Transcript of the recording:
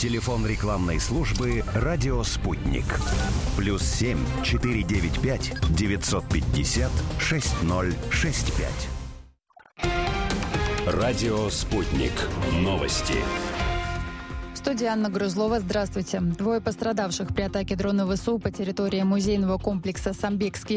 Телефон рекламной службы «Радио Спутник». +7 495 950 6065. «Радио Спутник». Новости. В студии Анна Грузлова. Здравствуйте. 2 пострадавших при атаке дрона ВСУ по территории музейного комплекса «Самбекский»